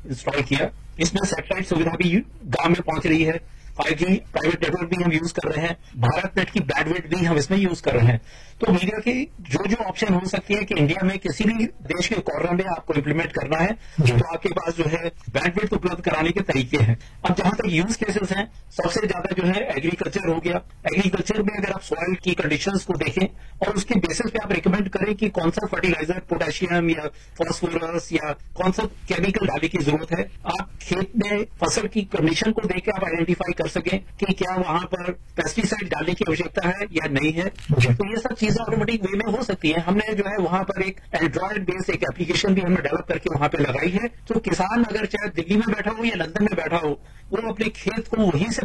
Install किया। इसमें satellite सुविधा भी गांव में पहुंच रही है, 5G प्राइवेट नेटवर्क भी हम यूज कर रहे हैं, भारत नेट की बैंडविड्थ भी हम इसमें यूज कर रहे हैं। तो मीडिया की जो जो ऑप्शन हो सकती है कि इंडिया में किसी भी देश के कॉर्नर में आपको इम्प्लीमेंट करना है, तो आपके पास जो है बैंडविड्थ उपलब्ध कराने के तरीके हैं। अब जहां तक यूज केसेस हैं, सबसे ज्यादा जो है एग्रीकल्चर हो गया। एग्रीकल्चर में अगर आप सॉइल की कंडीशंस को देखें और उसके बेसिस पे आप रिकमेंड करें कि कौन सा फर्टिलाइजर, पोटेशियम या फॉस्फोरस या कौन सा केमिकल डालने की जरूरत है, आप खेत में फसल की कंडीशन को देख के आप आइडेंटिफाई कर सकें कि क्या वहां पर पेस्टिसाइड डालने की आवश्यकता है या नहीं है। तो ये सब चीजें ऑटोमेटिक वे में हो सकती है। हमने जो है वहां पर एक एंड्रॉइड बेस्ड एक एप्लीकेशन भी हमने डेवलप करके वहां पे लगाई है। तो किसान अगर चाहे दिल्ली में बैठा हो या लंदन में बैठा हो, वो अपने खेत को वहीं से